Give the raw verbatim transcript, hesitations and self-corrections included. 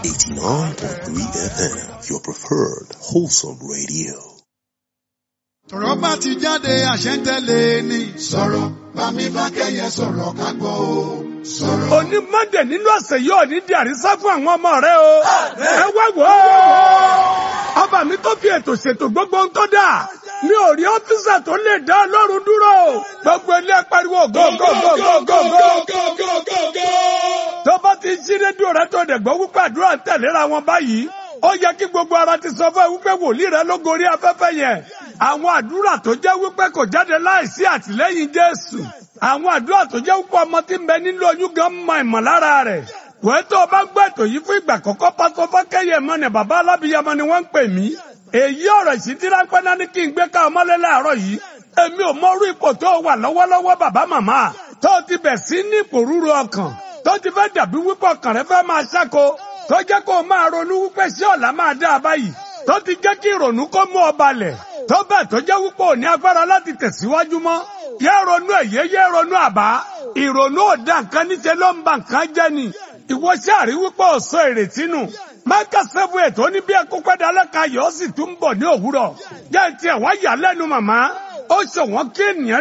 eighty-nine point three F M, your preferred wholesome radio. Tọ̀rọ̀ bá ti jáde àṣẹ ń tẹ̀lé ni. Sọ̀rọ̀ bá mi bá kẹ́yẹ sọ̀rọ̀ ká gbọ́ o. Sọ̀rọ̀. Òní Monday nínú ọ̀sẹ̀ yóò ní di àrísá fún àwọn ọmọ rẹ o. Ẹ wá wò ó. Ọba mi tó fi ètò ṣètò gbogbo ohun tó dà. Mi ò rí ọ́fíìsà tó lè dá Ọlọ́run dúró. Gbogbo ilé pariwo go go go go go go. Tó bá ti ṣí rédíò rẹ tó dẹ̀ gbọ́ wípé àdúrà ń tẹ̀léra wọn báyìí. Ó yẹ kí gbogbo ara ti sọ fún ẹ wípé wòlíì rẹ ló gorí afẹ́fẹ́ yẹn. Àwọn àdúrà tó jẹ́ wípé kò jáde láìsí àtìlẹ́yìn Jésù. Àwọn àdúrà tó jẹ́ wípé ọmọ tí ń bẹ nínú oyún gan mọ ìmọ̀lára rẹ̀. Wẹ́ẹ́ tó o bá gbọ́ ètò yìí fún ìgbà kọ́kọ́ pásọ Fákẹ́yẹ mọ́ ni bàbá alábìyamọ ni wọ́n ń pè mí. Èyí ọ̀rọ̀ ìṣítí ráńpẹ́ náà ní kí n gbé ká ọmọlé láàárọ̀ yìí. Èmi ò mọrú ipò tó wà lọ́wọ́lọ́wọ́ bàbá màmá. Tó o ti bẹ̀ sí ní ìpòrúru ọkàn. Tó ti fẹ́ dàbí wípé ọkàn rẹ fẹ́ máa ṣáko. Tó jẹ́ kó o máa ronú wípé ṣé ọ̀la máa dá a báyìí. Tó ti jẹ́ kí ìrònú kó mú ọ balẹ̀. Tó bẹ́ẹ̀ tó jẹ́ wípé ò ní agbára láti tẹ̀síwájú mọ́. Yé ronú èyí yé ronú àbá. Ìrònú ò dá nǹkan níṣẹ́ ló ń ba nǹkan jẹ́ ni. Ìwọ ṣáàrí wípé ò sọ ìrètí nù. Máka sẹ́fù ètò ní bí ẹkú pẹ́ dalẹ́ ka yọ̀ ọ́ sì tún bọ̀ ní òwúrọ̀. Jẹ́ ti ẹ̀ wá yà lẹ́nu màmá. Ó ṣọ̀wọ́n kí ènìyàn